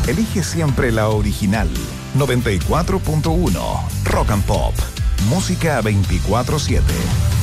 Elige siempre la original. 94.1 Rock and Pop. Música 24/7.